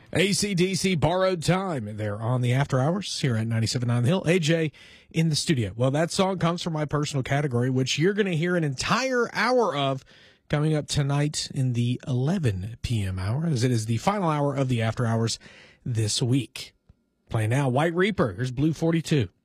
AC/DC Borrowed Time. They're on the After Hours here at 97.9 The Hill. AJ in the studio. Well, that song comes from my personal category, which you're going to hear an entire hour of coming up tonight in the 11 p.m. hour, as it is the final hour of the After Hours this week. Playing now, White Reaper. Here's Blue 42.